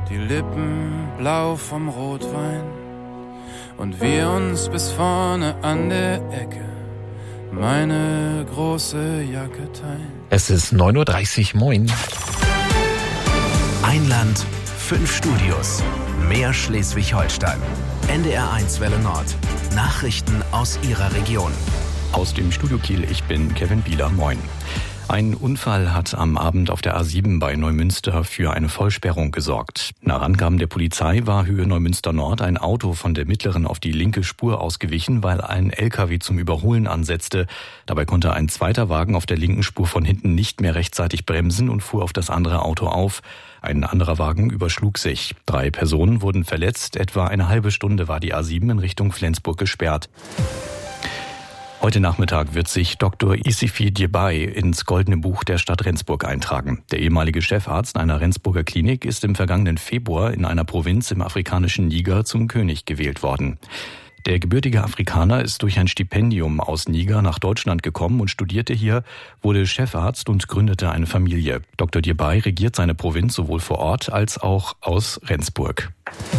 die Lippen blau vom Rotwein und wir uns bis vorne an der Ecke meine große Jacke teilen. Es ist 9.30 Uhr, moin. Ein Land, 5 Studios, mehr Schleswig-Holstein. NDR1 Welle Nord. Nachrichten aus Ihrer Region. Aus dem Studio Kiel, ich bin Kevin Bieler, moin. Ein Unfall hat am Abend auf der A7 bei Neumünster für eine Vollsperrung gesorgt. Nach Angaben der Polizei war Höhe Neumünster Nord ein Auto von der mittleren auf die linke Spur ausgewichen, weil ein LKW zum Überholen ansetzte. Dabei konnte ein zweiter Wagen auf der linken Spur von hinten nicht mehr rechtzeitig bremsen und fuhr auf das andere Auto auf. Ein anderer Wagen überschlug sich. 3 Personen wurden verletzt. Etwa eine halbe Stunde war die A7 in Richtung Flensburg gesperrt. Heute Nachmittag wird sich Dr. Isifi Djebay ins Goldene Buch der Stadt Rendsburg eintragen. Der ehemalige Chefarzt einer Rendsburger Klinik ist im vergangenen Februar in einer Provinz im afrikanischen Niger zum König gewählt worden. Der gebürtige Afrikaner ist durch ein Stipendium aus Niger nach Deutschland gekommen und studierte hier, wurde Chefarzt und gründete eine Familie. Dr. Djebay regiert seine Provinz sowohl vor Ort als auch aus Rendsburg.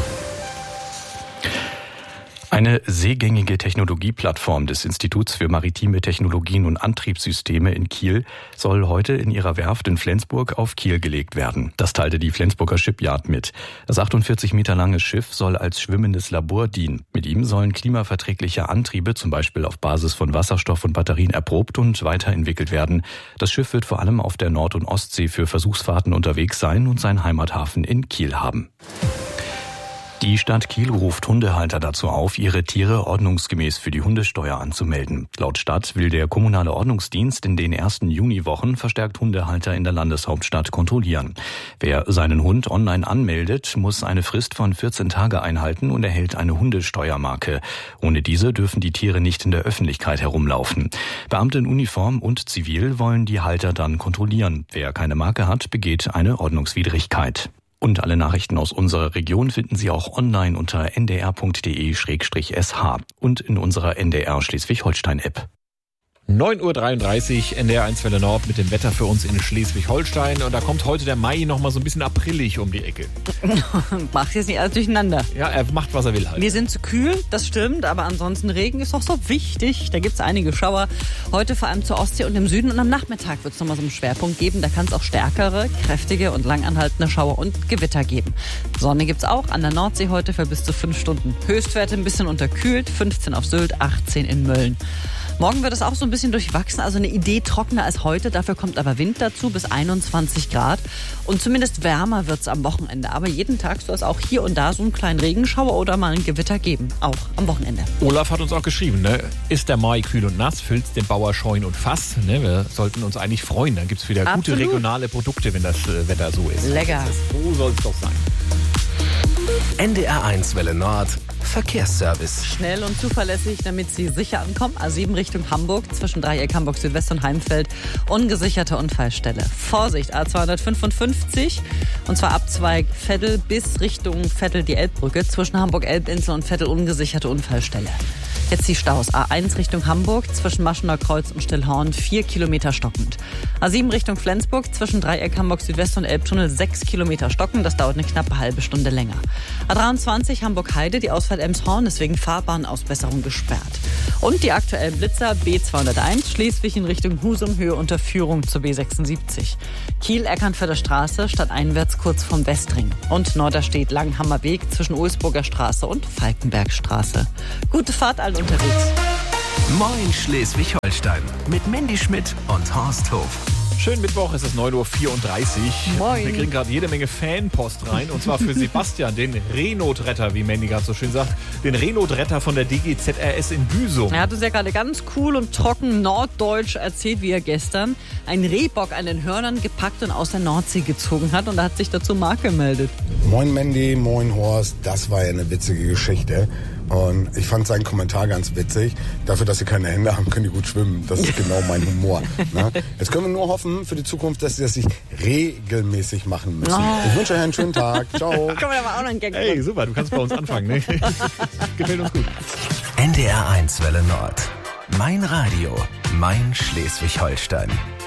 Eine seegängige Technologieplattform des Instituts für maritime Technologien und Antriebssysteme in Kiel soll heute in ihrer Werft in Flensburg auf Kiel gelegt werden. Das teilte die Flensburger Shipyard mit. Das 48 Meter lange Schiff soll als schwimmendes Labor dienen. Mit ihm sollen klimaverträgliche Antriebe, zum Beispiel auf Basis von Wasserstoff und Batterien, erprobt und weiterentwickelt werden. Das Schiff wird vor allem auf der Nord- und Ostsee für Versuchsfahrten unterwegs sein und seinen Heimathafen in Kiel haben. Die Stadt Kiel ruft Hundehalter dazu auf, ihre Tiere ordnungsgemäß für die Hundesteuer anzumelden. Laut Stadt will der kommunale Ordnungsdienst in den ersten Juniwochen verstärkt Hundehalter in der Landeshauptstadt kontrollieren. Wer seinen Hund online anmeldet, muss eine Frist von 14 Tage einhalten und erhält eine Hundesteuermarke. Ohne diese dürfen die Tiere nicht in der Öffentlichkeit herumlaufen. Beamte in Uniform und zivil wollen die Halter dann kontrollieren. Wer keine Marke hat, begeht eine Ordnungswidrigkeit. Und alle Nachrichten aus unserer Region finden Sie auch online unter ndr.de/sh und in unserer NDR Schleswig-Holstein-App. 9.33 Uhr, NDR1 Welle Nord mit dem Wetter für uns in Schleswig-Holstein. Und da kommt heute der Mai noch mal so ein bisschen aprillig um die Ecke. Macht jetzt nicht alles durcheinander. Ja, er macht, was er will halt. Wir sind zu kühl, das stimmt, aber ansonsten Regen ist doch so wichtig. Da gibt es einige Schauer. Heute vor allem zur Ostsee und im Süden. Und am Nachmittag wird es nochmal so einen Schwerpunkt geben. Da kann es auch stärkere, kräftige und langanhaltende Schauer und Gewitter geben. Sonne gibt es auch an der Nordsee heute für bis zu 5 Stunden. Höchstwerte ein bisschen unterkühlt, 15 auf Sylt, 18 in Mölln. Morgen wird es auch so ein bisschen durchwachsen, also eine Idee trockener als heute. Dafür kommt aber Wind dazu, bis 21 Grad. Und zumindest wärmer wird es am Wochenende. Aber jeden Tag soll es auch hier und da so einen kleinen Regenschauer oder mal ein Gewitter geben. Auch am Wochenende. Olaf hat uns auch geschrieben, ne? Ist der Mai kühl und nass, füllt's den Bauer Scheun und Fass. Ne? Wir sollten uns eigentlich freuen. Dann gibt's wieder gute regionale Produkte, wenn das Wetter so ist. Lecker. So soll es doch sein. NDR1 Welle Nord. Verkehrsservice. Schnell und zuverlässig, damit Sie sicher ankommen. A7 Richtung Hamburg, zwischen Dreieck Hamburg Südwest und Heimfeld. Ungesicherte Unfallstelle. Vorsicht, A255. Und zwar Abzweig Veddel bis Richtung Veddel die Elbbrücke. Zwischen Hamburg-Elbinsel und Veddel ungesicherte Unfallstelle. Jetzt die Staus. A1 Richtung Hamburg, zwischen Maschener Kreuz und Stillhorn 4 Kilometer stockend. A7 Richtung Flensburg, zwischen Dreieck Hamburg Südwest und Elbtunnel 6 Kilometer stockend. Das dauert eine knappe halbe Stunde länger. A23 Hamburg-Heide, die Ausfahrt Emshorn ist wegen Fahrbahnausbesserung gesperrt. Und die aktuellen Blitzer B201 Schleswig in Richtung Husum, Höhe Unterführung zur B76. Kiel Eckernförder Straße, stadteinwärts kurz vom Westring. Und Norderstedt Langhammer Weg zwischen Ulsburger Straße und Falkenbergstraße. Gute Fahrt allen unterwegs. Moin Schleswig-Holstein mit Mandy Schmidt und Horst Hof. Schönen Mittwoch, es ist 9.34 Uhr. Moin. Wir kriegen gerade jede Menge Fanpost rein. Und zwar für Sebastian, den Reenotretter, wie Mandy gerade so schön sagt. Den Reenotretter von der DGZRS in Büsum. Er hat uns ja gerade ganz cool und trocken norddeutsch erzählt, wie er gestern einen Rehbock an den Hörnern gepackt und aus der Nordsee gezogen hat. Und da hat sich dazu Marc gemeldet. Moin Mandy, moin Horst. Das war ja eine witzige Geschichte. Und ich fand seinen Kommentar ganz witzig. Dafür, dass sie keine Hände haben, können die gut schwimmen. Das ist genau mein Humor. Ne? Jetzt können wir nur hoffen für die Zukunft, dass sie das sich regelmäßig machen müssen. Oh. Ich wünsche euch einen schönen Tag. Ciao. Können wir aber auch noch einen Gag machen. Hey, super, du kannst bei uns anfangen. Ne? Gefällt uns gut. NDR1 Welle Nord. Mein Radio, mein Schleswig-Holstein.